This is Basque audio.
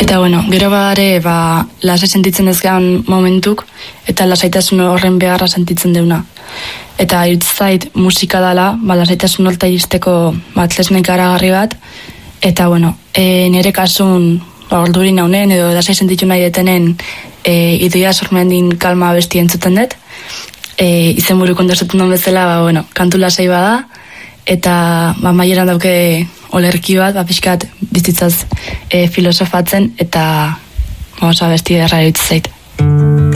Eta gero bare, lasai sentitzen ez gehan momentuk, eta lasaitasun horren beharra sentitzen deuna. Eta irutzait musika dela, lasaitasun horta iristeko tresna ikaragarri bat, eta nire kasun ordurin haunen, edo lasai sentitu nahi detenen Idoia Sormendin Kalma besti entzuten dut. Izenburu kontasatzen duen bezala, kantu lasai bada, eta maieran dauke olerki bat, pixkat bizitzaz filosofatzen, eta besti erra irutzait.